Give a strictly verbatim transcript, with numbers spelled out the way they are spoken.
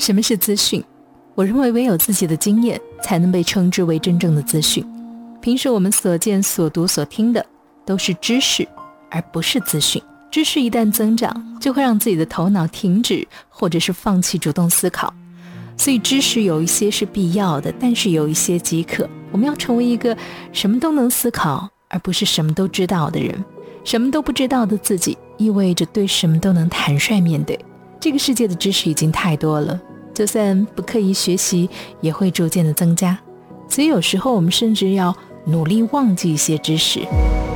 什么是资讯？我认为唯有自己的经验才能被称之为真正的资讯。平时我们所见所读所听的都是知识，而不是资讯。知识一旦增长，就会让自己的头脑停止，或者是放弃主动思考。所以知识有一些是必要的，但是有一些即可。我们要成为一个什么都能思考，而不是什么都知道的人。什么都不知道的自己，意味着对什么都能坦率面对。这个世界的知识已经太多了，就算不刻意学习，也会逐渐的增加。所以有时候我们甚至要努力忘记一些知识。